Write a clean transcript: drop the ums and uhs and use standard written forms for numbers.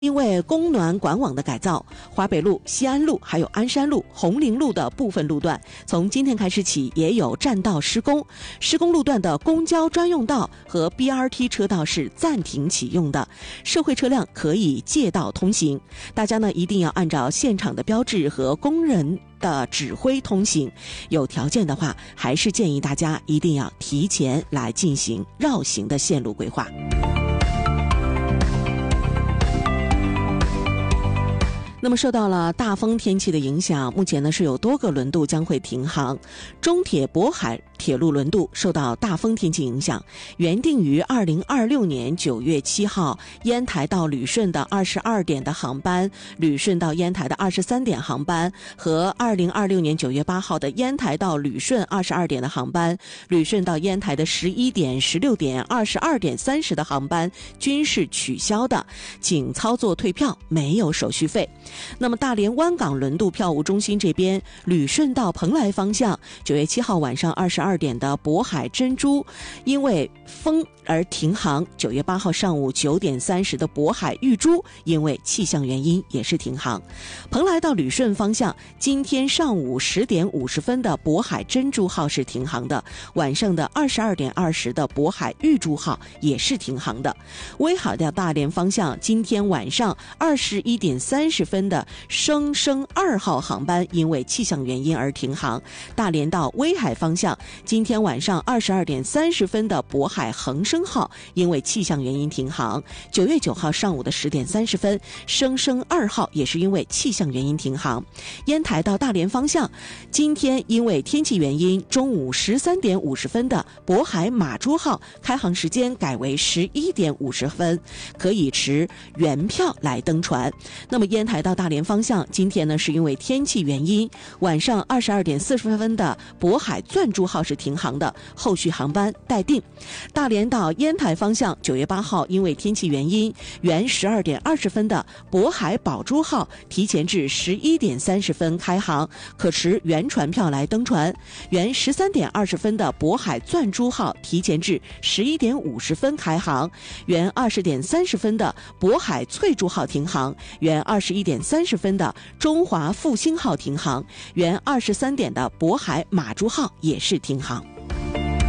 因为供暖管网的改造，华北路、西安路还有鞍山路、红陵路的部分路段，从今天开始起也有占道施工。施工路段的公交专用道和 BRT 车道是暂停启用的，社会车辆可以借道通行。大家呢一定要按照现场的标志和工人的指挥通行。有条件的话，还是建议大家一定要提前来进行绕行的线路规划。那么受到了大风天气的影响，目前呢是有多个轮渡将会停航。中铁渤海铁路轮渡受到大风天气影响，原定于2026年9月7号烟台到旅顺的22点的航班，旅顺到烟台的23点航班和2026年9月8号的烟台到旅顺22点的航班，旅顺到烟台的11点、16点、22点30的航班均是取消的，请操作退票，没有手续费。那么大连湾港轮渡票务中心这边，旅顺到蓬莱方向9月7号晚上22点的渤海珍珠因为风而停航，9月8号上午9点30的渤海玉珠因为气象原因也是停航。蓬莱到旅顺方向，今天上午10点50分的渤海珍珠号是停航的，晚上的22点20的渤海玉珠号也是停航的。威海到大连方向，今天晚上21点30分的生生2号航班因为气象原因而停航。大连到威海方向，今天晚上22点30分的渤海恒生号因为气象原因停航。9月9号上午的10点30分，生生2号也是因为气象原因停航。烟台到大连方向，今天因为天气原因，中午13点50分的渤海马珠号开航时间改为11点50分，可以持原票来登船。那么烟台到大连方向，今天呢是因为天气原因，晚上22点40分的渤海钻珠号是停航的，后续航班待定。大连到烟台方向，9月8号因为天气原因，原12点20分的渤海宝珠号提前至11点30分开航，可持原船票来登船。原13点20分的渤海钻珠号提前至11点50分开航，原20点30分的渤海翠珠号停航，原21点30分的中华复兴号停航，原23点的渤海马珠号也是停航。